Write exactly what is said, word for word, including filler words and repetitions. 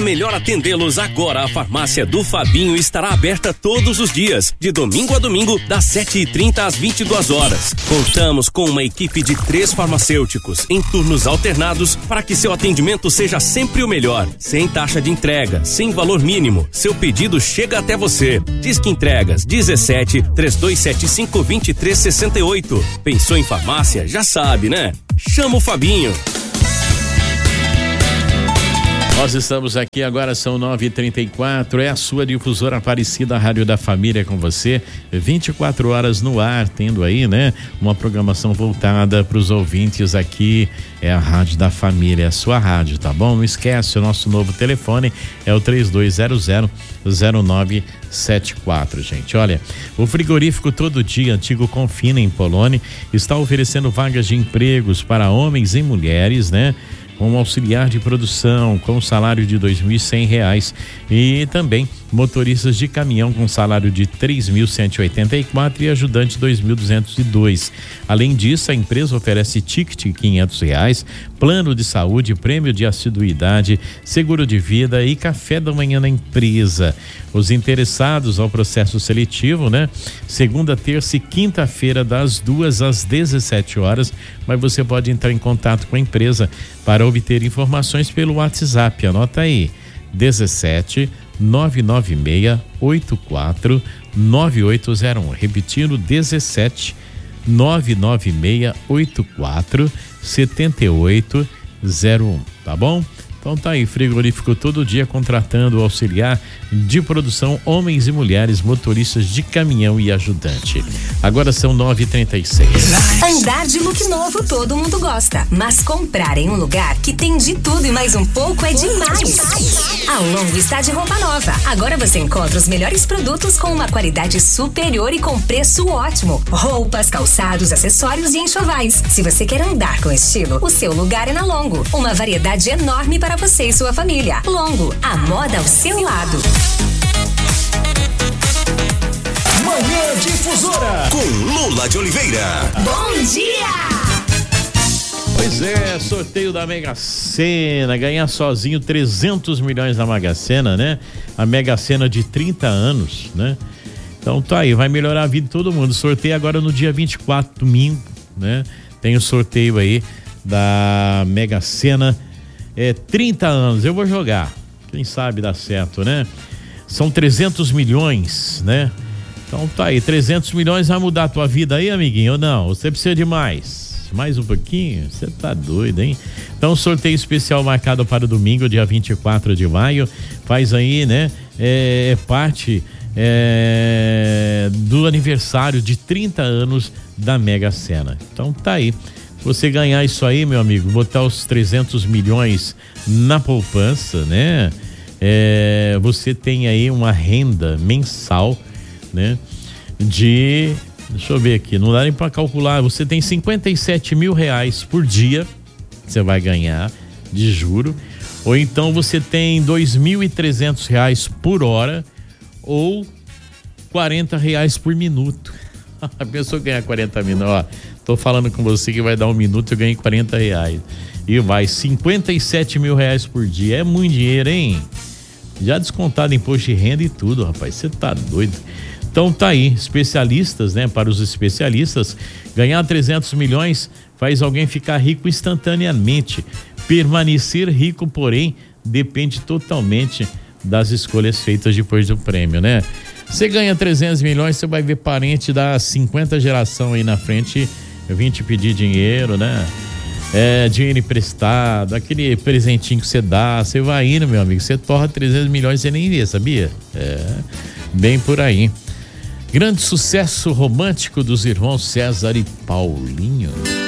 melhor atendê-los, agora a farmácia do Fabinho estará aberta todos os dias, de domingo a domingo, das sete e trinta às vinte e duas horas. Contamos com uma equipe de três farmacêuticos em turnos alternados para que seu atendimento seja sempre o melhor, sem taxa de entrega, sem valor mínimo. Seu pedido chega até você. Disque Entregas dezessete, três dois sete cinco, dois três seis oito. Pensou em farmácia? Já sabe, né? Chama o Fabinho. Nós estamos aqui agora, são nove e trinta e quatro, é a sua difusora Aparecida, a Rádio da Família com você, vinte e quatro horas no ar, tendo aí, né, uma programação voltada para os ouvintes aqui, é a Rádio da Família, é a sua rádio, tá bom? Não esquece, o nosso novo telefone é o três dois zero zero, zero nove sete quatro, gente. Olha, o frigorífico Todo Dia, antigo Confina em Polônia, está oferecendo vagas de empregos para homens e mulheres, né? Com auxiliar de produção, com salário de dois mil e cem reais, e também motoristas de caminhão com salário de três mil cento e oitenta e quatro e ajudante dois mil duzentos e dois. Além disso, a empresa oferece ticket quinhentos reais, plano de saúde, prêmio de assiduidade, seguro de vida e café da manhã na empresa. Os interessados ao processo seletivo, né? Segunda, terça e quinta-feira, das duas às dezessete horas, mas você pode entrar em contato com a empresa para obter informações pelo WhatsApp. Anota aí, dezessete, nove nove seis, oito quatro, nove oito zero um. Repetindo, dezessete, nove nove seis, oito quatro, sete oito zero um, tá bom? Então tá aí, frigorífico Todo Dia contratando auxiliar de produção, homens e mulheres, motoristas de caminhão e ajudante. Agora são nove e trinta e seis. Andar de look novo todo mundo gosta, mas comprar em um lugar que tem de tudo e mais um pouco é demais. A Longo está de roupa nova. Agora você encontra os melhores produtos com uma qualidade superior e com preço ótimo. Roupas, calçados, acessórios e enxovais. Se você quer andar com estilo, o seu lugar é na Longo. Uma variedade enorme para para você e sua família. Longo, a moda ao seu lado. Manhã Difusora com Lula de Oliveira. Bom dia! Pois é, sorteio da Mega Sena, ganhar sozinho trezentos milhões na Mega Sena, né? A Mega Sena de trinta anos, né? Então tá aí, vai melhorar a vida de todo mundo. Sorteio agora no dia vinte e quatro, domingo, né? Tem o sorteio aí da Mega Sena. É, trinta anos, eu vou jogar, quem sabe dá certo, né? São trezentos milhões, né? Então tá aí, trezentos milhões vai mudar a tua vida aí, amiguinho, ou não? Você precisa de mais? Mais um pouquinho? Você tá doido, hein? Então, sorteio especial marcado para o domingo, dia vinte e quatro de maio, faz aí, né? É, é parte é, do aniversário de trinta anos da Mega Sena. Então tá aí. Você ganhar isso aí, meu amigo, botar os trezentos milhões na poupança, né? É, você tem aí uma renda mensal, né? De, deixa eu ver aqui, não dá nem para calcular, você tem cinquenta e sete mil reais por dia, você vai ganhar de juro, ou então você tem dois mil e trezentos reais por hora, ou quarenta reais por minuto. A pessoa ganha quarenta minutos, ó, tô falando com você que vai dar um minuto, eu ganhei quarenta reais. E vai, cinquenta e sete mil reais por dia, é muito dinheiro, hein? Já descontado imposto de renda e tudo, rapaz, você tá doido. Então tá aí, especialistas, né? Para os especialistas, ganhar trezentos milhões faz alguém ficar rico instantaneamente. Permanecer rico, porém, depende totalmente das escolhas feitas depois do prêmio, né? Você ganha trezentos milhões, você vai ver parente da cinquenta geração aí na frente, vim te pedir dinheiro, né? É, dinheiro emprestado, aquele presentinho que você dá, você vai indo, meu amigo, você torra trezentos milhões, você nem vê, sabia? É, bem por aí. Grande sucesso romântico dos irmãos César e Paulinho.